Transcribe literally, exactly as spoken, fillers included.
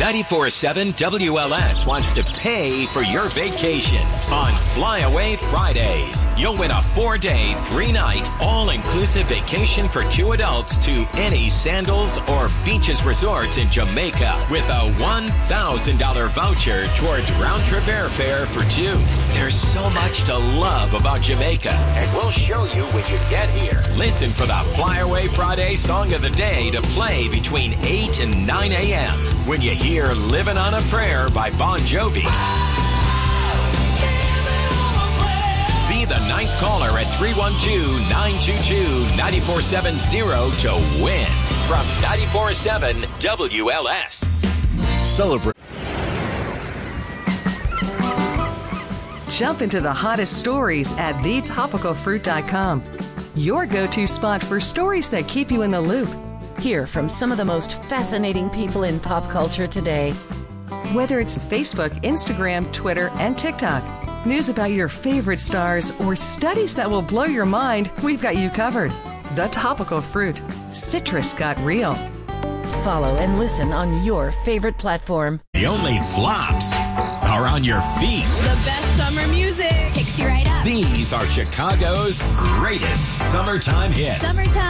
ninety-four point seven W L S wants to pay for your vacation on Flyaway Fridays. You'll win a four-day, three-night, all-inclusive vacation for two adults to any Sandals or Beaches resorts in Jamaica with a one thousand dollars voucher towards round-trip airfare for two. There's so much to love about Jamaica, and we'll show you when you get here. Listen for the Flyaway Friday Song of the Day to play between eight and nine a.m. when you hear Living on a Prayer by Bon Jovi. Be the ninth caller at three one two, nine two two, nine four seven zero to win from ninety-four point seven W L S. Celebrate. Jump into the hottest stories at the topical fruit dot com. Your go-to spot for stories that keep you in the loop. Hear from some of the most fascinating people in pop culture today. Whether it's Facebook, Instagram, Twitter, and TikTok, news about your favorite stars, or studies that will blow your mind, we've got you covered. The Topical Fruit. Citrus got real. Follow and listen on your favorite platform. The only flops are on your feet. The best summer music picks you right up. These are Chicago's greatest summertime hits. Summertime.